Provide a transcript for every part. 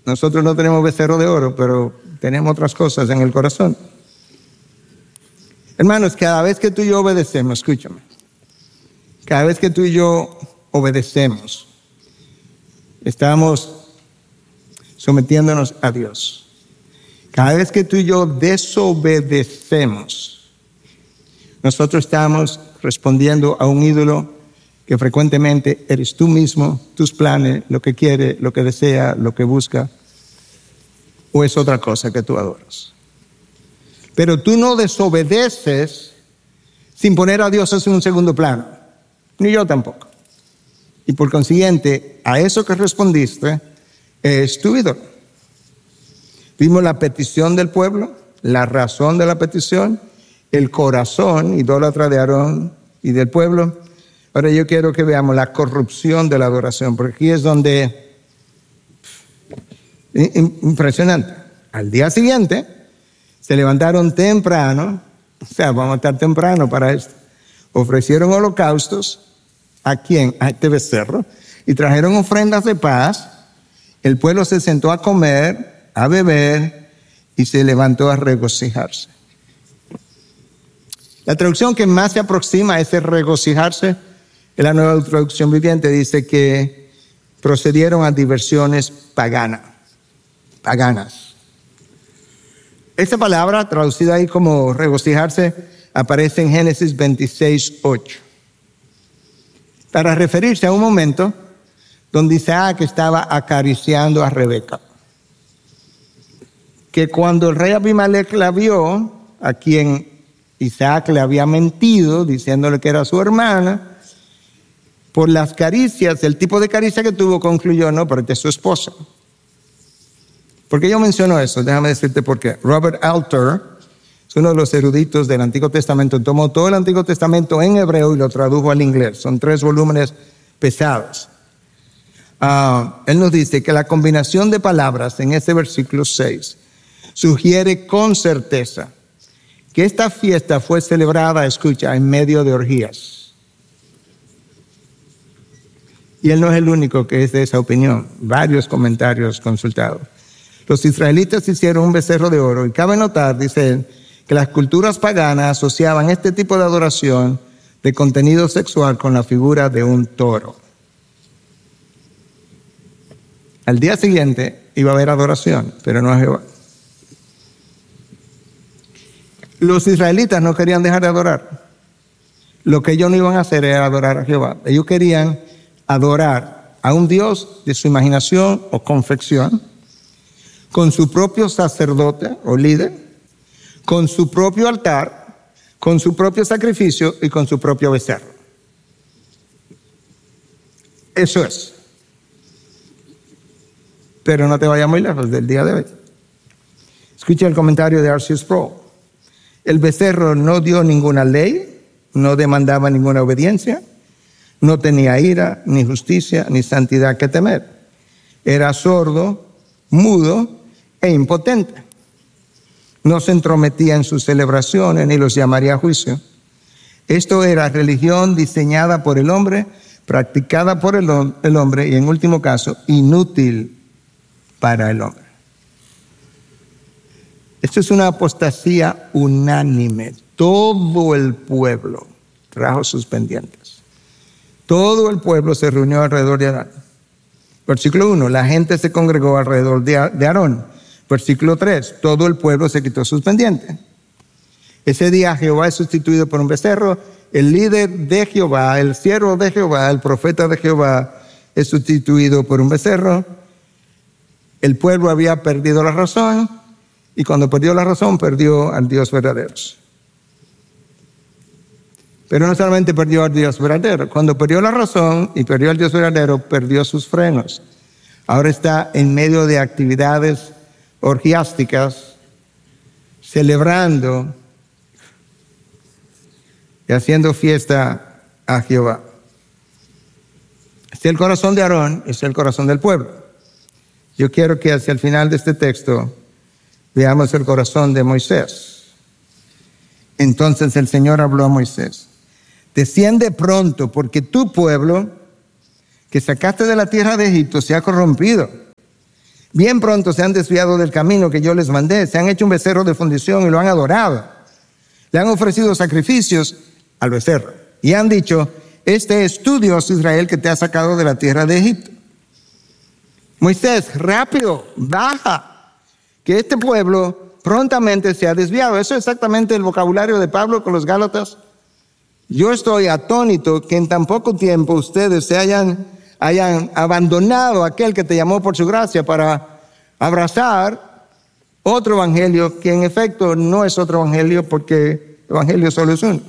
Nosotros no tenemos becerro de oro, pero tenemos otras cosas en el corazón. Hermanos, cada vez que tú y yo obedecemos, escúchame, cada vez que tú y yo obedecemos, estamos sometiéndonos a Dios. Cada vez que tú y yo desobedecemos, nosotros estamos respondiendo a un ídolo que frecuentemente eres tú mismo, tus planes, lo que quiere, lo que desea, lo que busca, o es otra cosa que tú adoras. Pero tú no desobedeces sin poner a Dios en un segundo plano, ni yo tampoco. Y por consiguiente, a eso que respondiste es tu ídolo. Vimos la petición del pueblo, la razón de la petición, el corazón idólatra de Aarón y del pueblo. Ahora yo quiero que veamos la corrupción de la adoración, porque aquí es donde, impresionante, al día siguiente se levantaron temprano, o sea, vamos a estar temprano para esto, ofrecieron holocaustos, ¿a quién? A este becerro, y trajeron ofrendas de paz. El pueblo se sentó a comer, a beber, y se levantó a regocijarse. La traducción que más se aproxima a ese regocijarse es la Nueva Traducción Viviente. Dice que procedieron a diversiones paganas. Esa palabra, traducida ahí como regocijarse, aparece en Génesis 26:8. Para referirse a un momento donde Isaac estaba acariciando a Rebeca. Que cuando el rey Abimelech la vio, a quien Isaac le había mentido, diciéndole que era su hermana, por las caricias, el tipo de caricia que tuvo, concluyó, no, pero esta es su esposa. ¿Por qué yo menciono eso? Déjame decirte por qué. Robert Alter es uno de los eruditos del Antiguo Testamento. Tomó todo el Antiguo Testamento en hebreo y lo tradujo al inglés. Son 3 volúmenes pesados. Él nos dice que la combinación de palabras en este versículo 6 sugiere con certeza que esta fiesta fue celebrada, escucha, en medio de orgías. Y él no es el único que es de esa opinión. Varios comentarios consultados. Los israelitas hicieron un becerro de oro y cabe notar, dice él, que las culturas paganas asociaban este tipo de adoración de contenido sexual con la figura de un toro. Al día siguiente iba a haber adoración, pero no a Jehová. Los israelitas no querían dejar de adorar. Lo que ellos no iban a hacer era adorar a Jehová. Ellos querían adorar a un Dios de su imaginación o confección, con su propio sacerdote o líder, con su propio altar, con su propio sacrificio y con su propio becerro. Eso es. Pero no te vayas muy lejos del día de hoy. Escucha el comentario de R.C. Sproul. El becerro no dio ninguna ley, no demandaba ninguna obediencia, no tenía ira, ni justicia, ni santidad que temer. Era sordo, mudo e impotente. No se entrometía en sus celebraciones ni los llamaría a juicio. Esto era religión diseñada por el hombre, practicada por el hombre y en último caso, inútil para el hombre. Esto es una apostasía unánime. Todo el pueblo trajo sus pendientes. Todo el pueblo se reunió alrededor de Aarón. Versículo 1, la gente se congregó alrededor de Aarón. Versículo 3, todo el pueblo se quitó sus pendientes. Ese día Jehová es sustituido por un becerro. El líder de Jehová, el siervo de Jehová, el profeta de Jehová es sustituido por un becerro. El pueblo había perdido la razón y cuando perdió la razón perdió al Dios verdadero. Pero no solamente perdió al Dios verdadero, cuando perdió la razón y perdió al Dios verdadero, perdió sus frenos. Ahora está en medio de actividades orgiásticas, celebrando y haciendo fiesta a Jehová. Este es el corazón de Aarón, este es el corazón del pueblo. Yo quiero que hacia el final de este texto veamos el corazón de Moisés. Entonces el Señor habló a Moisés: desciende pronto, porque tu pueblo que sacaste de la tierra de Egipto se ha corrompido. Bien pronto se han desviado del camino que yo les mandé, se han hecho un becerro de fundición y lo han adorado. Le han ofrecido sacrificios al becerro y han dicho: este es tu Dios, Israel, que te ha sacado de la tierra de Egipto. Moisés, rápido, baja, que este pueblo prontamente se ha desviado. Eso es exactamente el vocabulario de Pablo con los Gálatas. Yo estoy atónito que en tan poco tiempo ustedes se hayan abandonado a aquel que te llamó por su gracia para abrazar otro evangelio que en efecto no es otro evangelio, porque el evangelio solo es uno.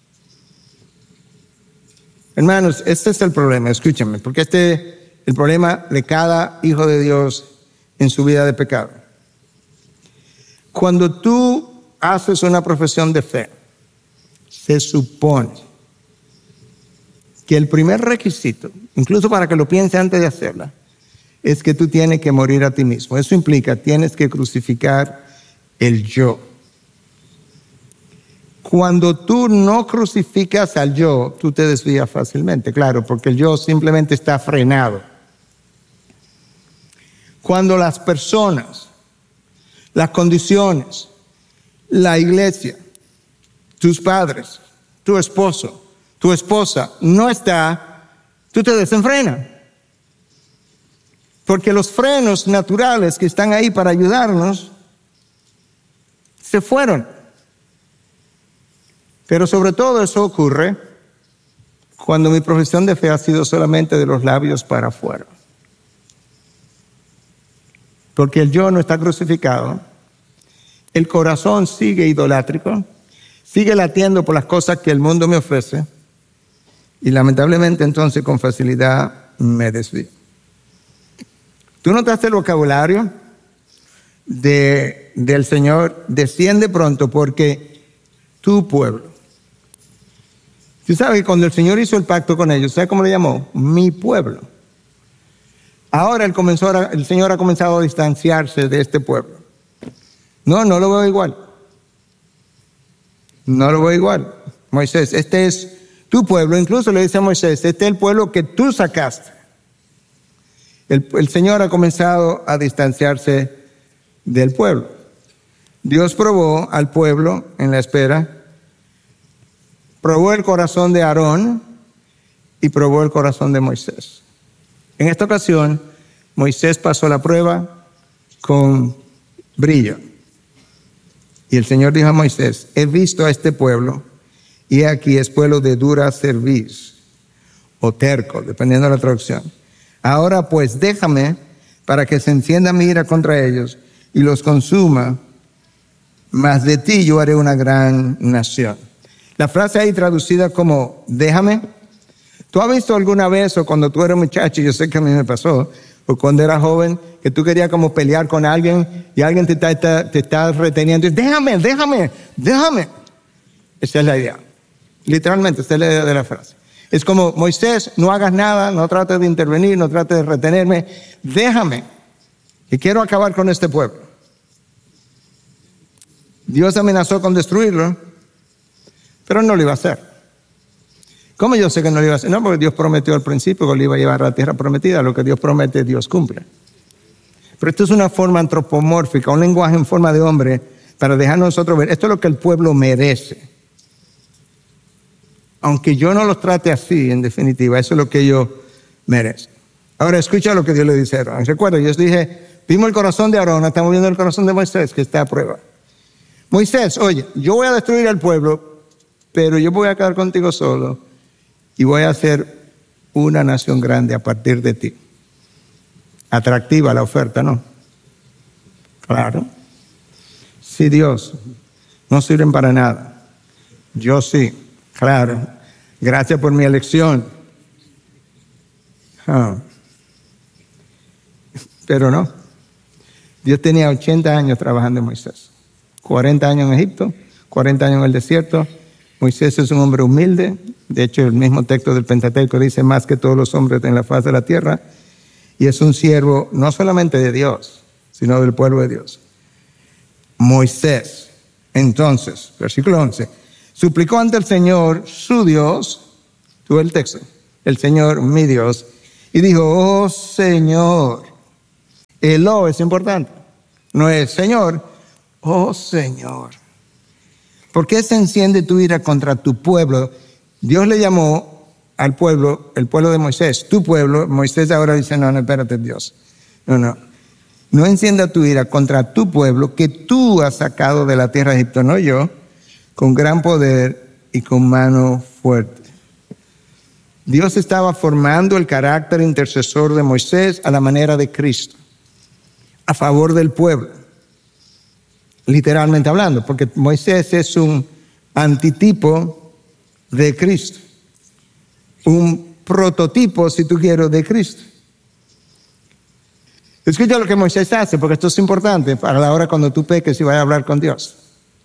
Hermanos, este es el problema, escúchenme, porque este es el problema de cada hijo de Dios en su vida de pecado. Cuando tú haces una profesión de fe, se supone que el primer requisito, incluso para que lo piense antes de hacerla, es que tú tienes que morir a ti mismo. Eso implica, tienes que crucificar el yo. Cuando tú no crucificas al yo, tú te desvías fácilmente, claro, porque el yo simplemente está frenado. Cuando las personas, las condiciones, la iglesia, tus padres, tu esposo, tu esposa no está, tú te desenfrenas. Porque los frenos naturales que están ahí para ayudarnos se fueron. Pero sobre todo eso ocurre cuando mi profesión de fe ha sido solamente de los labios para afuera. Porque el yo no está crucificado, el corazón sigue idolátrico, sigue latiendo por las cosas que el mundo me ofrece, y lamentablemente entonces con facilidad me desvío. ¿Tú notaste el vocabulario del Señor? Desciende pronto, porque tu pueblo. Tú sabes que cuando el Señor hizo el pacto con ellos, ¿sabes cómo le llamó? Mi pueblo. Ahora el Señor ha comenzado a distanciarse de este pueblo. No lo veo igual. No lo veo igual. Moisés, este es tu pueblo. Incluso le dice a Moisés, este es el pueblo que tú sacaste. El Señor ha comenzado a distanciarse del pueblo. Dios probó al pueblo en la espera, probó el corazón de Aarón y probó el corazón de Moisés. En esta ocasión, Moisés pasó la prueba con brillo. Y el Señor dijo a Moisés: he visto a este pueblo, y aquí es pueblo de dura cerviz, o terco, dependiendo de la traducción. Ahora pues déjame para que se encienda mi ira contra ellos y los consuma, mas de ti yo haré una gran nación. La frase ahí traducida como déjame. ¿Tú has visto alguna vez, o cuando tú eras muchacho, yo sé que a mí me pasó, o cuando eras joven, que tú querías como pelear con alguien y alguien te está reteniendo? Déjame. Esa es la idea. Literalmente, esa es la idea de la frase. Es como: Moisés, no hagas nada, no trates de intervenir, no trates de retenerme, déjame, que quiero acabar con este pueblo. Dios amenazó con destruirlo, pero no lo iba a hacer. ¿Cómo yo sé que no lo iba a hacer? No, porque Dios prometió al principio que lo iba a llevar a la tierra prometida. Lo que Dios promete, Dios cumple. Pero esto es una forma antropomórfica, un lenguaje en forma de hombre, para dejarnos nosotros ver, esto es lo que el pueblo merece. Aunque yo no los trate así, en definitiva, eso es lo que ellos merecen. Ahora escucha lo que Dios le dice a Aarón. Recuerda, yo les dije, vimos el corazón de Aarón, estamos viendo el corazón de Moisés, que está a prueba. Moisés, oye, yo voy a destruir al pueblo, pero yo voy a quedar contigo solo y voy a hacer una nación grande a partir de ti. Atractiva la oferta, ¿no? Claro. Sí, Dios, no sirven para nada. Yo sí, claro. Gracias por mi elección. Pero no. Dios tenía 80 años trabajando en Moisés. 40 años en Egipto, 40 años en el desierto. Moisés es un hombre humilde. De hecho, el mismo texto del Pentateuco dice: más que todos los hombres en la faz de la tierra. Y es un siervo no solamente de Dios, sino del pueblo de Dios. Moisés, entonces, versículo 11, suplicó ante el Señor su Dios, tú el texto, el Señor mi Dios, y dijo: oh Señor, El "oh" es importante. No es Señor, oh Señor. ¿Por qué se enciende tu ira contra tu pueblo? Dios le llamó al pueblo, el pueblo de Moisés, tu pueblo. Moisés ahora dice, no, espérate, Dios. No encienda tu ira contra tu pueblo que tú has sacado de la tierra de Egipto, no yo, con gran poder y con mano fuerte. Dios estaba formando el carácter intercesor de Moisés a la manera de Cristo, a favor del pueblo, literalmente hablando, porque Moisés es un antitipo de Cristo, un prototipo, si tú quieres, de Cristo. Escucha lo que Moisés hace, porque esto es importante para la hora cuando tú peques y vayas a hablar con Dios.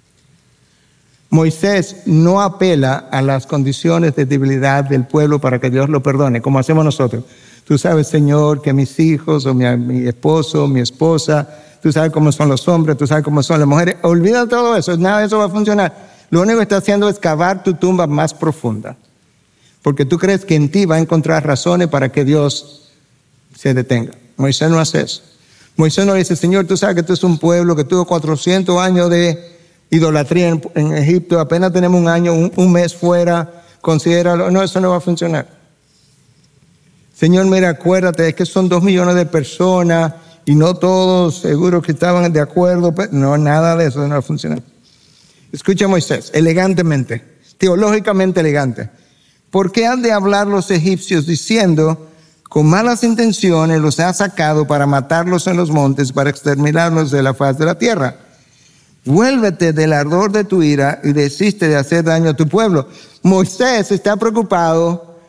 Moisés no apela a las condiciones de debilidad del pueblo para que Dios lo perdone, como hacemos nosotros. Tú sabes, Señor, que mis hijos o mi esposo, mi esposa, tú sabes cómo son los hombres, tú sabes cómo son las mujeres. Olvida todo eso, nada de eso va a funcionar. Lo único que está haciendo es cavar tu tumba más profunda, porque tú crees que en ti va a encontrar razones para que Dios se detenga. Moisés no hace eso. Moisés no dice, Señor, tú sabes que tú es un pueblo que tuvo 400 años de idolatría en Egipto, apenas tenemos un año, un mes fuera, considéralo. No, eso no va a funcionar. Señor, mira, acuérdate, es que son 2 millones de personas y no todos seguro que estaban de acuerdo. No, nada de eso no va a funcionar. Escucha a Moisés, elegantemente, teológicamente elegante. ¿Por qué han de hablar los egipcios diciendo, con malas intenciones los ha sacado para matarlos en los montes, para exterminarlos de la faz de la tierra? Vuélvete del ardor de tu ira y desiste de hacer daño a tu pueblo. Moisés está preocupado,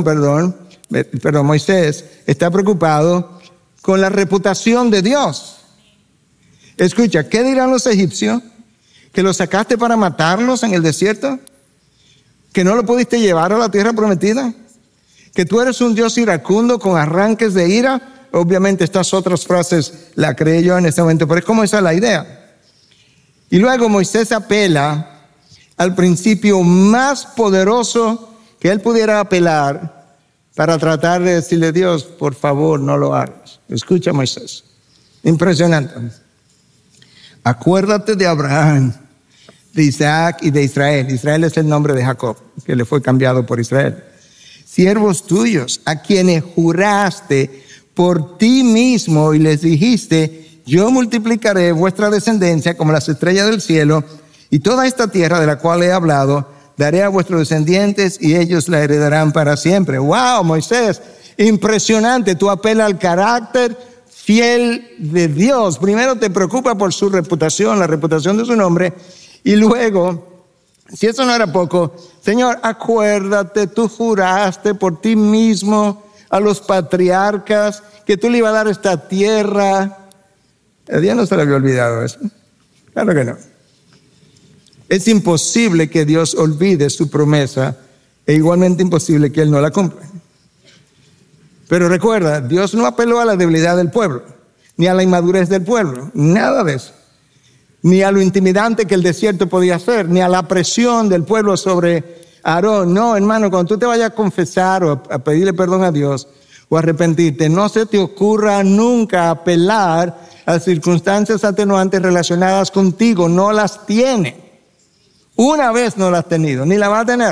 Moisés está preocupado con la reputación de Dios. Escucha, ¿qué dirán los egipcios? ¿Que los sacaste para matarlos en el desierto? ¿Que no lo pudiste llevar a la tierra prometida? ¿Que tú eres un Dios iracundo con arranques de ira? Obviamente estas otras frases las creé yo en este momento, pero es como esa es la idea. Y luego Moisés apela al principio más poderoso que él pudiera apelar para tratar de decirle, Dios, por favor, no lo hagas. Escucha, Moisés. Impresionante. Acuérdate de Abraham, de Isaac y de Israel. Israel es el nombre de Jacob, que le fue cambiado por Israel. Siervos tuyos, a quienes juraste por ti mismo y les dijiste, yo multiplicaré vuestra descendencia como las estrellas del cielo, y toda esta tierra de la cual he hablado, daré a vuestros descendientes y ellos la heredarán para siempre. ¡Wow, Moisés! Impresionante. Tú apelas al carácter fiel de Dios. Primero te preocupa por su reputación, la reputación de su nombre, y luego, si eso no era poco, Señor, acuérdate, tú juraste por ti mismo a los patriarcas que tú le ibas a dar esta tierra. A Dios no se le había olvidado eso. Claro que no. Es imposible que Dios olvide su promesa e igualmente imposible que Él no la cumpla. Pero recuerda, Dios no apeló a la debilidad del pueblo, ni a la inmadurez del pueblo, nada de eso. Ni a lo intimidante que el desierto podía ser, ni a la presión del pueblo sobre Aarón. No, hermano, cuando tú te vayas a confesar o a pedirle perdón a Dios o a arrepentirte, no se te ocurra nunca apelar a circunstancias atenuantes relacionadas contigo. No las tiene. Una vez no las has tenido, ni la va a tener.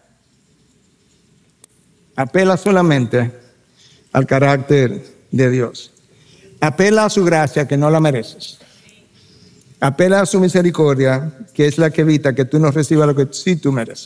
Apela solamente al carácter de Dios. Apela a su gracia, que no la mereces. Apela a su misericordia, que es la que evita que tú no recibas lo que sí tú mereces.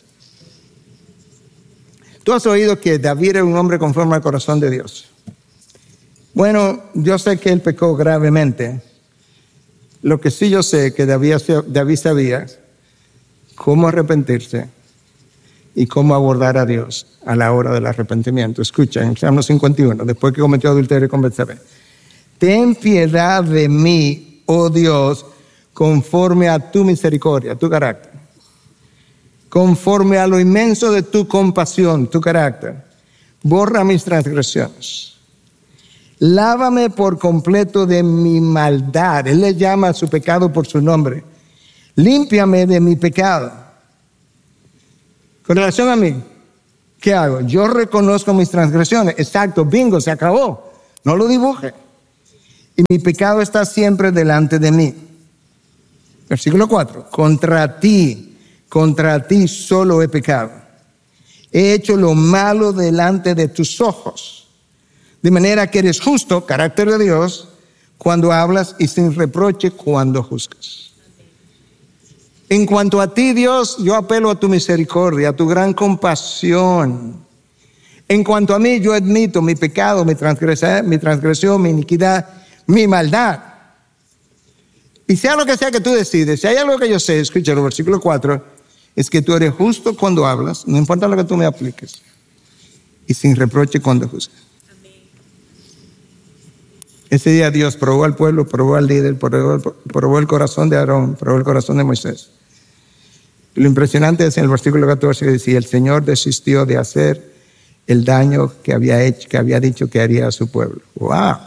Tú has oído que David era un hombre conforme al corazón de Dios. Bueno, yo sé que él pecó gravemente. Lo que sí yo sé que David sabía cómo arrepentirse y cómo abordar a Dios a la hora del arrepentimiento. Escucha, en Salmo 51, después que cometió adulterio con Betsabé. Ten piedad de mí, oh Dios, conforme a tu misericordia, tu carácter. Conforme a lo inmenso de tu compasión, tu carácter. Borra mis transgresiones. Lávame por completo de mi maldad. Él le llama a su pecado por su nombre. Límpiame de mi pecado. Con relación a mí, ¿qué hago? Yo reconozco mis transgresiones. Exacto, bingo, se acabó. No lo dibuje. y mi pecado está siempre delante de mí. Versículo 4. Contra ti solo he pecado. He hecho lo malo delante de tus ojos, de manera que eres justo, carácter de Dios, cuando hablas y sin reproche cuando juzgas. En cuanto a ti, Dios, yo apelo a tu misericordia, a tu gran compasión. En cuanto a mí, yo admito mi pecado, mi transgresión, mi iniquidad, mi maldad. Y sea lo que sea que tú decides, si hay algo que yo sé, escúchalo, versículo 4, es que tú eres justo cuando hablas, no importa lo que tú me apliques, y sin reproche cuando juzgas. Ese día Dios probó al pueblo, probó al líder, probó el corazón de Aarón, probó el corazón de Moisés. Y lo impresionante es en el versículo 14 que decía, el Señor desistió de hacer el daño que había hecho, que había dicho que haría a su pueblo. ¡Wow!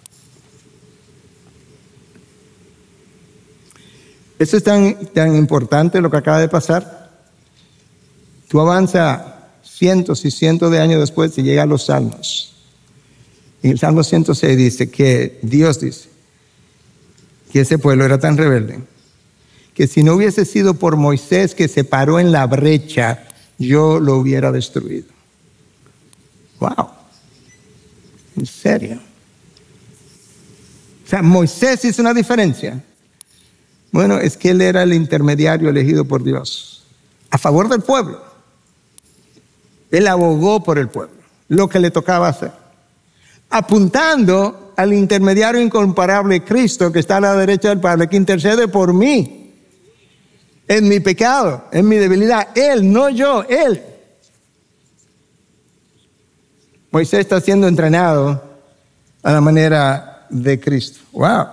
Eso es tan importante lo que acaba de pasar. Tú avanzas cientos y cientos de años después y llega a los Salmos. En el Salmo 106 dice que Dios dice que ese pueblo era tan rebelde que si no hubiese sido por Moisés que se paró en la brecha, yo lo hubiera destruido. ¡Wow! ¿En serio? O sea, Moisés hizo una diferencia. Bueno, es que él era el intermediario elegido por Dios a favor del pueblo. Él abogó por el pueblo, lo que le tocaba hacer, apuntando al intermediario incomparable Cristo que está a la derecha del Padre, que intercede por mí en mi pecado, en mi debilidad. Él, no yo, él. Moisés está siendo entrenado a la manera de Cristo. ¡Wow!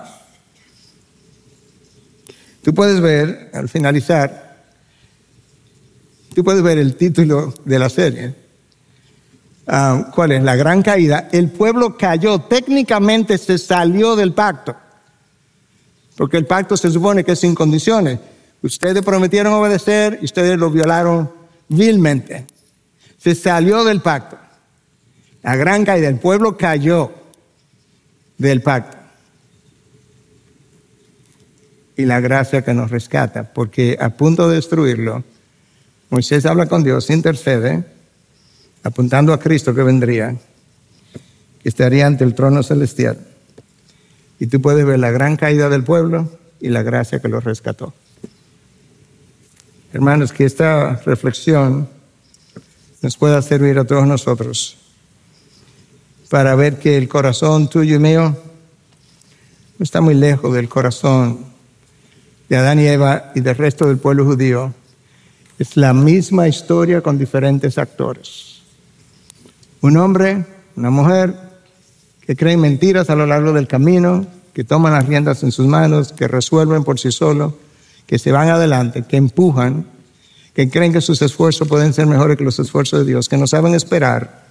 Tú puedes ver, al finalizar, tú puedes ver el título de la serie. ¿Cuál es? La gran caída. El pueblo cayó, técnicamente se salió del pacto. Porque el pacto se supone que es sin condiciones. Ustedes prometieron obedecer y ustedes lo violaron vilmente. Se salió del pacto. La gran caída. El pueblo cayó del pacto. Y la gracia que nos rescata, porque a punto de destruirlo, Moisés habla con Dios, intercede, apuntando a Cristo que vendría, que estaría ante el trono celestial. Y tú puedes ver la gran caída del pueblo y la gracia que lo rescató. Hermanos, que esta reflexión nos pueda servir a todos nosotros para ver que el corazón tuyo y mío no está muy lejos del corazón de Adán y Eva y del resto del pueblo judío. Es la misma historia con diferentes actores. Un hombre, una mujer que creen mentiras a lo largo del camino, que toman las riendas en sus manos, que resuelven por sí solos, que se van adelante, que empujan, que creen que sus esfuerzos pueden ser mejores que los esfuerzos de Dios, que no saben esperar,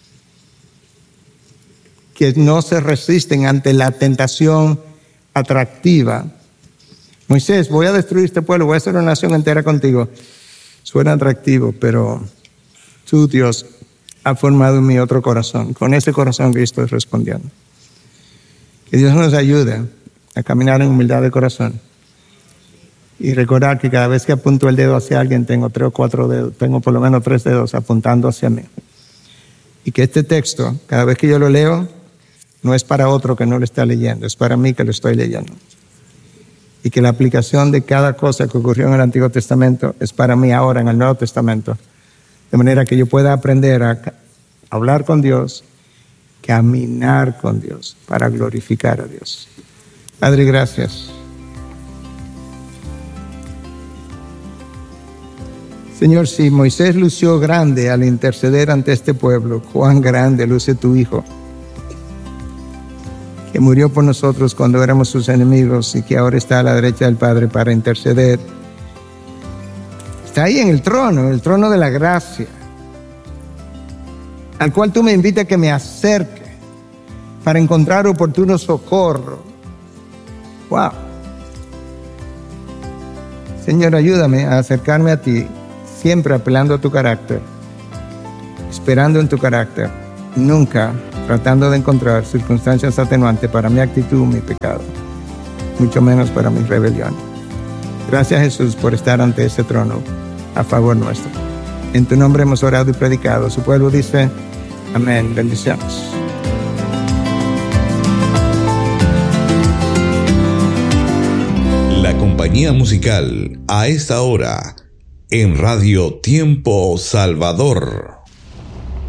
que no se resisten ante la tentación atractiva. Moisés, voy a destruir este pueblo, voy a hacer una nación entera contigo. Suena atractivo, pero tú, Dios, has formado en mí otro corazón. Con ese corazón que estoy respondiendo. Que Dios nos ayude a caminar en humildad de corazón. Y recordar que cada vez que apunto el dedo hacia alguien, tengo 3 o 4 dedos, tengo por lo menos 3 dedos apuntando hacia mí. Y que este texto, cada vez que yo lo leo, no es para otro que no lo está leyendo, es para mí que lo estoy leyendo. Y que la aplicación de cada cosa que ocurrió en el Antiguo Testamento es para mí ahora en el Nuevo Testamento. De manera que yo pueda aprender a hablar con Dios, caminar con Dios, para glorificar a Dios. Padre, gracias. Señor, si Moisés lució grande al interceder ante este pueblo, cuán grande luce tu Hijo, que murió por nosotros cuando éramos sus enemigos y que ahora está a la derecha del Padre para interceder. Está ahí en el trono de la gracia, al cual tú me invitas a que me acerque para encontrar oportuno socorro. ¡Wow! Señor, ayúdame a acercarme a ti, siempre apelando a tu carácter, esperando en tu carácter nunca tratando de encontrar circunstancias atenuantes para mi actitud, mi pecado, mucho menos para mi rebelión. Gracias, Jesús, por estar ante ese trono a favor nuestro. En tu nombre hemos orado y predicado. Su pueblo dice, amén. Bendiciones. La compañía musical a esta hora en Radio Tiempo Salvador.